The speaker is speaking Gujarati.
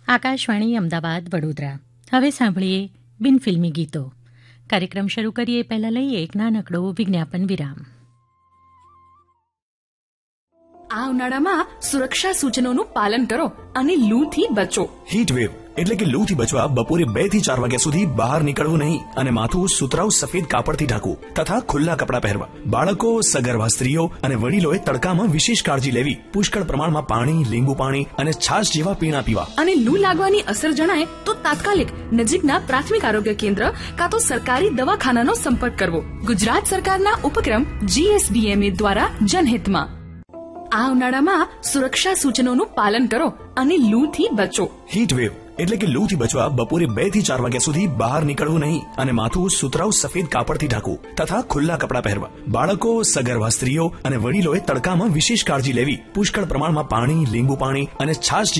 આકાશવાણી અમદાવાદ વડોદરા. હવે સાંભળીએ બિનફિલ્મી ગીતો. કાર્યક્રમ શરૂ કરીએ પહેલા લઈએ એક નાનકડો વિજ્ઞાપન વિરામ. આ ઉનાળામાં સુરક્ષા સૂચનોનું પાલન કરો અને લૂથી બચો. હીટવેવ એટલે કે લૂથી બચવા બપોરે 2 થી 4 વાગ્યા સુધી બહાર નીકળવું નહીં અને માથું સુતરાઉ સફેદ કાપડથી ઢાંકવું તથા ખુલ્લા કપડાં પહેરવા. બાળકો, સગર્ભા સ્ત્રીઓ અને વડીલોએ તડકામાં વિશેષ કાળજી લેવી. પુષ્કળ પ્રમાણમાં પાણી, લીંબુ પાણી અને છાશ જેવા પીણા પીવા. અને લૂ લાગવાની અસર જણાય તો તાત્કાલિક નજીકના પ્રાથમિક આરોગ્ય કેન્દ્ર કાં તો સરકારી દવાખાનાનો સંપર્ક કરવો. ગુજરાત સરકારના ઉપક્રમ GSDMA દ્વારા જનહિતમાં. આ ઉનાળામાં સુરક્ષા સૂચનોનું પાલન કરો અને લૂથી બચો. હીટવેવ એટલે કે લૂથી બચવા બપોરે 2 થી 4 વાગ્યા સુધી બહાર નીકળવું નહીં અને માથું સુતરાઉ સફેદ કાપડથી ઢાંકવું તથા ખુલ્લા કપડાં પહેરવા. બાળકો, સગર્ભા સ્ત્રીઓ અને વડીલોએ તડકામાં વિશેષ કાળજી લેવી. પુષ્કળ પ્રમાણમાં પાણી, લીંબુ પાણી અને છાશ